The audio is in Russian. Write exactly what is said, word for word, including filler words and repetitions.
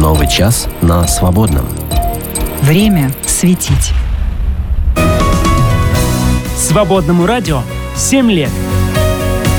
Новый час на Свободном. Время светить. Свободному радио семь лет.